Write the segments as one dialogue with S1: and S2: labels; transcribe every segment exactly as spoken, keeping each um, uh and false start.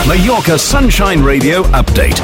S1: Mallorca Sunshine Radio update.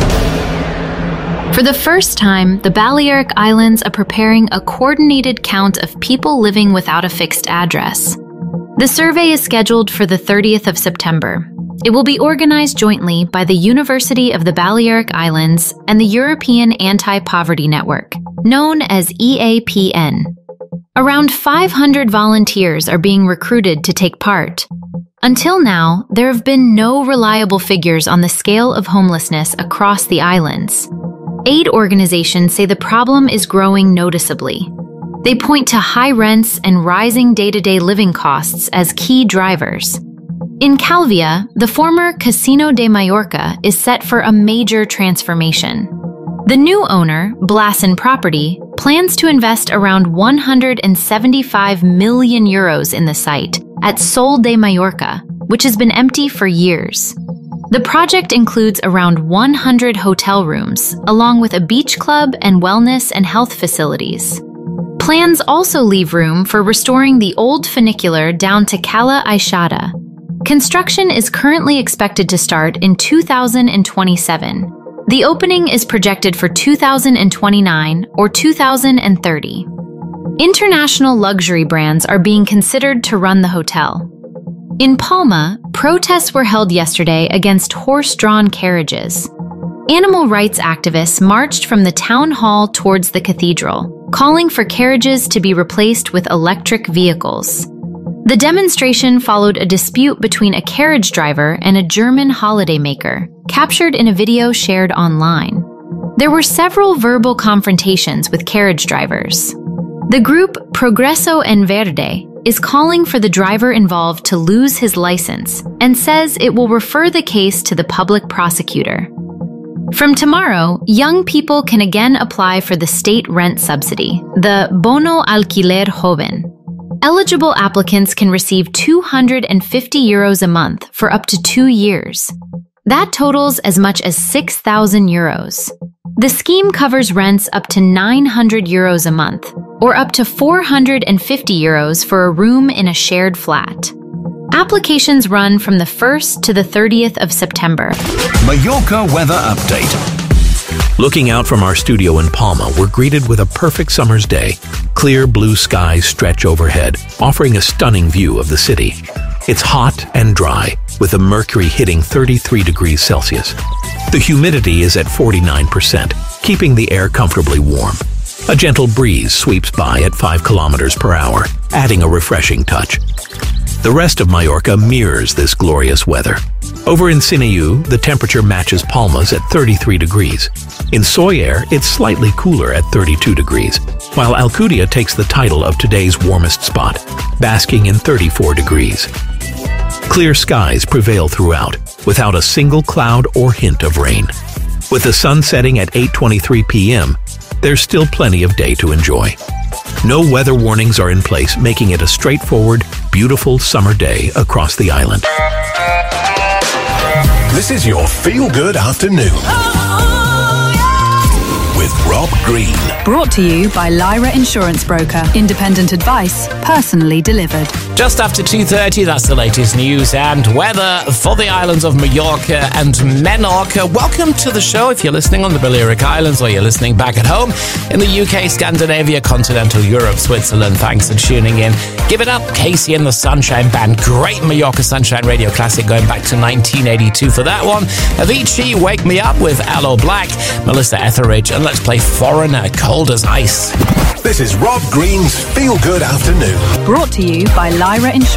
S2: For the first time, the Balearic Islands are preparing a coordinated count of people living without a fixed address. The survey is scheduled for the thirtieth of September. It will be organized jointly by the University of the Balearic Islands and the European Anti-Poverty Network, known as E A P N. Around five hundred volunteers are being recruited to take part. Until now, there have been no reliable figures on the scale of homelessness across the islands. Aid organizations say the problem is growing noticeably. They point to high rents and rising day-to-day living costs as key drivers. In Calvia, the former Casino de Mallorca is set for a major transformation. The new owner, Blassen Property, plans to invest around one hundred seventy-five million euros in the site at Sol de Mallorca, which has been empty for years. The project includes around one hundred hotel rooms, along with a beach club and wellness and health facilities. Plans also leave room for restoring the old funicular down to Cala Aixada. Construction is currently expected to start in two thousand twenty-seven. The opening is projected for two thousand twenty-nine or two thousand thirty. International luxury brands are being considered to run the hotel. In Palma, protests were held yesterday against horse-drawn carriages. Animal rights activists marched from the town hall towards the cathedral, calling for carriages to be replaced with electric vehicles. The demonstration followed a dispute between a carriage driver and a German holidaymaker, captured in a video shared online. There were several verbal confrontations with carriage drivers. The group Progreso en Verde is calling for the driver involved to lose his license and says it will refer the case to the public prosecutor. From tomorrow, young people can again apply for the state rent subsidy, the Bono Alquiler Joven. Eligible applicants can receive two hundred fifty euros a month for up to two years. That totals as much as six thousand euros. The scheme covers rents up to nine hundred euros a month, or up to four hundred fifty euros for a room in a shared flat. Applications run from the first to the thirtieth of September.
S1: Mallorca weather update.
S3: Looking out from our studio in Palma, we're greeted with a perfect summer's day. Clear blue skies stretch overhead, offering a stunning view of the city. It's hot and dry, with the mercury hitting thirty-three degrees Celsius. The humidity is at forty-nine percent, keeping the air comfortably warm. A gentle breeze sweeps by at five kilometers per hour, adding a refreshing touch. The rest of Mallorca mirrors this glorious weather. Over in Sineu, the temperature matches Palma's at thirty-three degrees. In Soller, it's slightly cooler at thirty-two degrees, while Alcudia takes the title of today's warmest spot, basking in thirty-four degrees. Clear skies prevail throughout, without a single cloud or hint of rain. With the sun setting at eight twenty-three p m, there's still plenty of day to enjoy. No weather warnings are in place, making it a straightforward, beautiful summer day across the island.
S1: This is your feel-good afternoon. With Rob Green.
S4: Brought to you by Lyra Insurance Broker. Independent advice, personally delivered.
S5: Just after two thirty, that's the latest news and weather for the islands of Mallorca and Menorca. Welcome to the show if you're listening on the Balearic Islands or you're listening back at home in the U K, Scandinavia, continental Europe, Switzerland. Thanks for tuning in. Give it up, Casey and the Sunshine Band. Great Mallorca Sunshine Radio classic going back to nineteen eighty-two for that one. Avicii, Wake Me Up with Aloe Black, Melissa Etheridge, and let's play Foreigner, Cold as Ice.
S1: This is Rob Green's Feel Good Afternoon.
S4: Brought to you by Lyra Insurance.